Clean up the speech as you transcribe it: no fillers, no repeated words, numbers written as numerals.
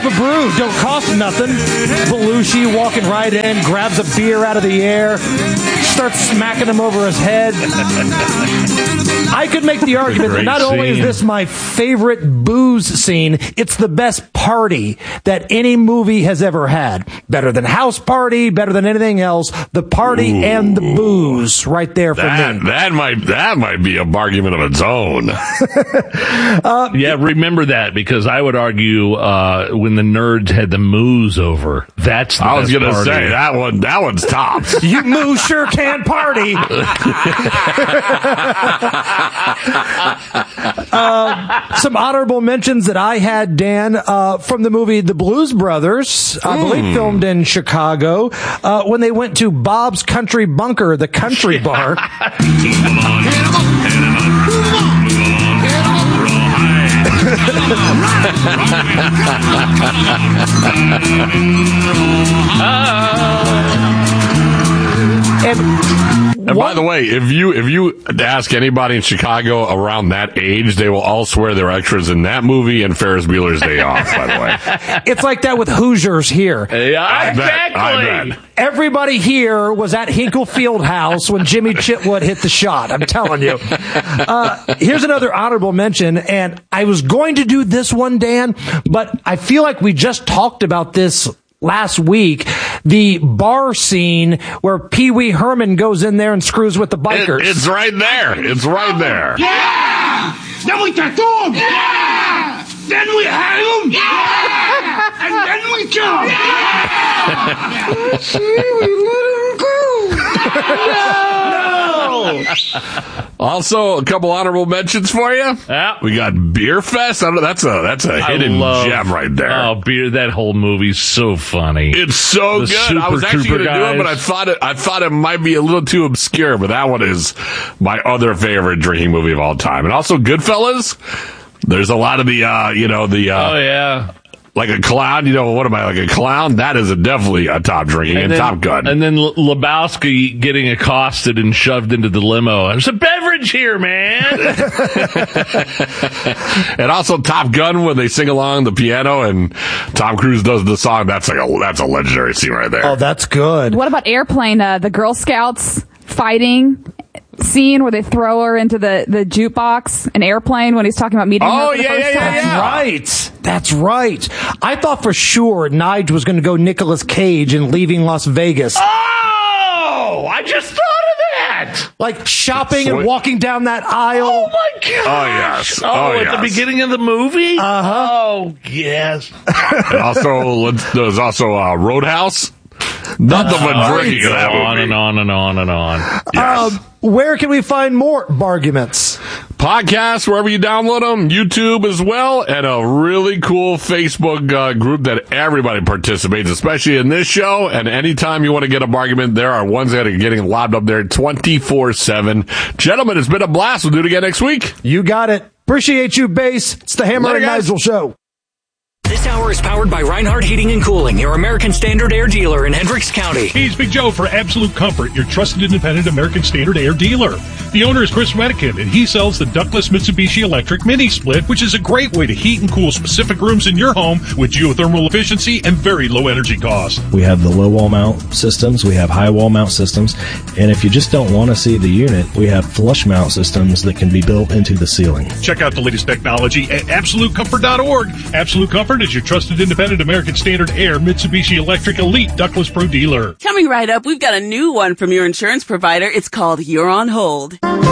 grab a brew. Don't cost nothing. Belushi walking right in, grabs a beer out of the air, starts smacking him over his head. I could make the argument that not only is this my favorite booze scene, it's the best party that any movie has ever had. Better than House Party, better than anything else. The party and the booze right there for me. That might be a argument of its own. Yeah, remember that, because I would argue when the nerds had the moose over, that's the I was best going to party. say that one's tops. You moose sure can party. Some honorable mentions that I had, Dan, from the movie The Blues Brothers, I believe filmed in Chicago, when they went to Bob's Country Bunker, the country bar. And by the way, if you ask anybody in Chicago around that age, they will all swear they're extras in that movie and Ferris Bueller's Day Off, by the way. It's like that with Hoosiers here. Yeah, exactly. I bet. Everybody here was at Hinkle Fieldhouse when Jimmy Chitwood hit the shot. I'm telling you. Here's another honorable mention, and I was going to do this one, Dan, but I feel like we just talked about this last week. The bar scene where Pee Wee Herman goes in there and screws with the bikers. It's right there. It's right there. Yeah! Then we tattoo him! Yeah! Then we hang him! Yeah! And then we kill him! Yeah! See, we let him go! No! Also, a couple honorable mentions for you. Yeah. We got Beer Fest. I don't know, that's a hidden gem right there. Oh, beer! That whole movie's so funny. It's so The good. I was Super actually going to Trooper do it, but guys. I thought it might be a little too obscure. But that one is my other favorite drinking movie of all time. And also Goodfellas. There's a lot of the oh yeah. like a clown. What am I, like a clown? That is definitely a top drinking and then, Top Gun. And then Lebowski getting accosted and shoved into the limo. There's a beverage here, man. And also Top Gun when they sing along the piano and Tom Cruise does the song. That's a legendary scene right there. Oh, that's good. What about Airplane? The Girl Scouts fighting scene where they throw her into the jukebox, an airplane, when he's talking about meeting her for the first time. Right. That's right. I thought for sure Nige was going to go Nicolas Cage in Leaving Las Vegas. Oh, I just thought of that. Like shopping and walking down that aisle. Oh my gosh. Oh, yes. At the beginning of the movie? Uh-huh. Oh, yes. And also, there's also Roadhouse. Nothing but drinking in that movie. On and on and on and on. Yes. Where can we find more Barguments? Podcasts, wherever you download them, YouTube as well, and a really cool Facebook group that everybody participates, especially in this show. And anytime you want to get a argument, there are ones that are getting lobbed up there 24/7. Gentlemen, it's been a blast. We'll do it again next week. You got it. Appreciate you, Bass. It's the Hammer Later, and guys. Nigel Show. This hour is powered by Reinhardt Heating and Cooling, your American Standard Air dealer in Hendricks County. He's Big Joe for Absolute Comfort, your trusted independent American Standard Air dealer. The owner is Chris Redican, and he sells the ductless Mitsubishi Electric Mini Split, which is a great way to heat and cool specific rooms in your home with geothermal efficiency and very low energy cost. We have the low wall mount systems, we have high wall mount systems, and if you just don't want to see the unit, we have flush mount systems that can be built into the ceiling. Check out the latest technology at AbsoluteComfort.org. Absolute Comfort is your trusted independent American Standard Air Mitsubishi Electric Elite Ductless Pro dealer. Coming right up, we've got a new one from your insurance provider. It's called You're on Hold.